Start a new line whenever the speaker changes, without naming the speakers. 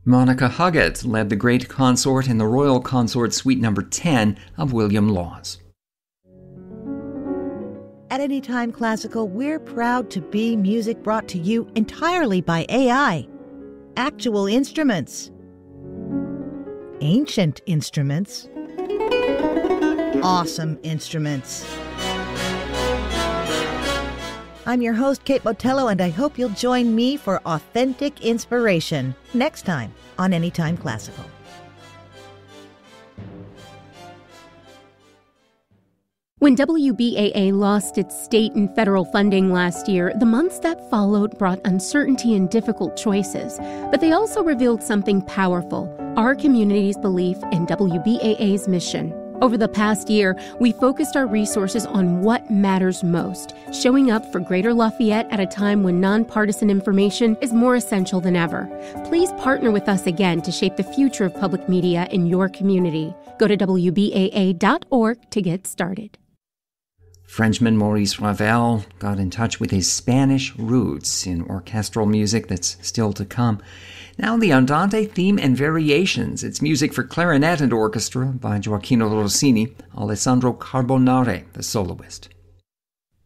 Monica Huggett led the Great Consort in the Royal Consort Suite No. 10 of William Laws.
At Anytime Classical, we're proud to be music brought to you entirely by AI. Actual instruments. Ancient instruments. Awesome instruments. I'm your host, Kate Botello, and I hope you'll join me for authentic inspiration next time on Anytime Classical.
When WBAA lost its state and federal funding last year, the months that followed brought uncertainty and difficult choices. But they also revealed something powerful, our community's belief in WBAA's mission. Over the past year, we focused our resources on what matters most, showing up for Greater Lafayette at a time when nonpartisan information is more essential than ever. Please partner with us again to shape the future of public media in your community. Go to WBAA.org to get started.
Frenchman Maurice Ravel got in touch with his Spanish roots in orchestral music that's still to come. Now the Andante theme and variations. It's music for clarinet and orchestra by Gioacchino Rossini, Alessandro Carbonare, the soloist.